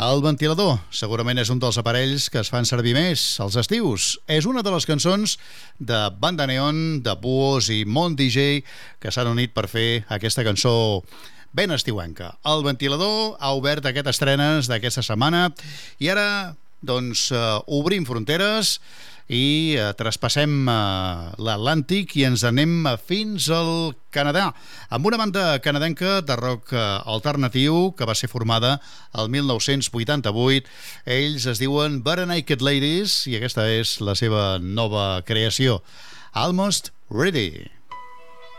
El ventilador segurament és un dels aparells que es fan servir més als estius. És una de les cançons de Banda Neon, de Buos i Mont DJ que s'han unit per fer aquesta cançó ben estiuenca. El ventilador ha obert aquestes estrenes d'aquesta setmana i ara doncs obrim fronteres i traspassem l'Atlàntic i ens anem fins al Canadà amb una banda canadenca de rock alternatiu que va ser formada el 1988. Ells es diuen Bare Naked Ladies i aquesta és la seva nova creació, Almost Ready.